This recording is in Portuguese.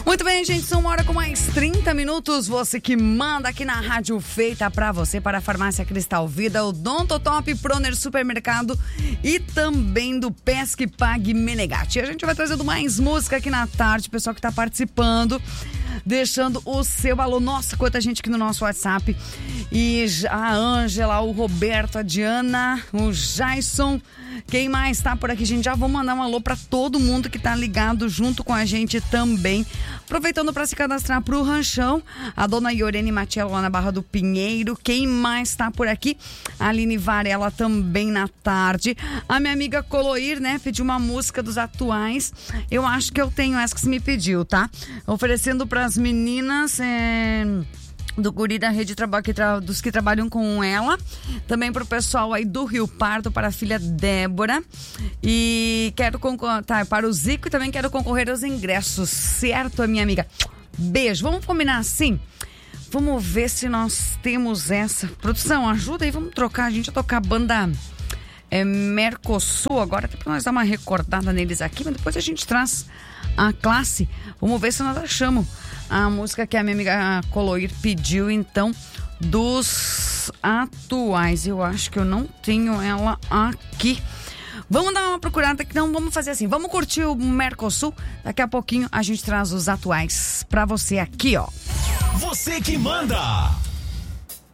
Muito bem, gente, são 1h com mais 30 minutos. Você que manda aqui na rádio feita pra você, para a Farmácia Cristal Vida, o Odontotop, Proner Supermercado e também do Pesque Pague Menegatti. A gente vai trazendo mais música aqui na tarde, pessoal que tá participando, deixando o seu alô. Nossa, quanta gente aqui no nosso WhatsApp. E a Ângela, o Roberto, a Diana, o Jason. Quem mais tá por aqui, gente? Já vou mandar um alô pra todo mundo que tá ligado junto com a gente também. Aproveitando para se cadastrar pro Ranchão, a dona Iorene Matiello lá na Barra do Pinheiro. Quem mais tá por aqui? A Aline Varela também na tarde. A minha amiga Coloir, né? Pediu uma música dos atuais. Eu acho que eu tenho essa que você me pediu, tá? Oferecendo pras meninas, do guri da rede dos que trabalham com ela, também pro pessoal aí do Rio Pardo, para a filha Débora, e quero concorrer, para o Zico, e também quero concorrer aos ingressos, certo, minha amiga? Beijo, vamos combinar assim? Vamos ver se nós temos essa. Produção, ajuda aí, vamos trocar, a gente vai tocar a banda Mercosul agora, até pra nós dar uma recordada neles aqui, mas depois a gente traz a classe. Vamos ver se nós achamos a música que a minha amiga Coloir pediu, então, dos atuais. Eu acho que eu não tenho ela aqui. Vamos dar uma procurada, que não, vamos fazer assim, vamos curtir o Mercosul, daqui a pouquinho a gente traz os atuais pra você aqui, ó. Você que manda!